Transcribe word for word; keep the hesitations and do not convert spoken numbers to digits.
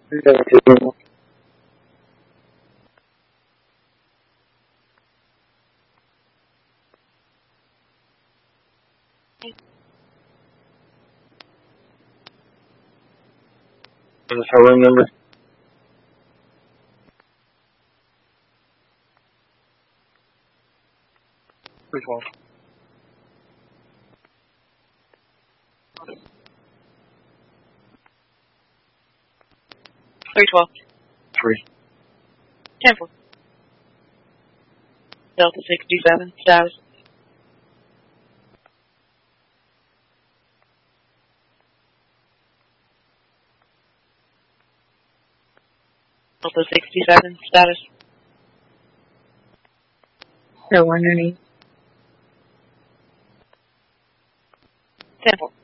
Two. Is this her room number? Three twelve. Three twelve. Three. Ten four. Delta sixty-seven. Status. Delta sixty-seven. Status. So underneath. Ten four.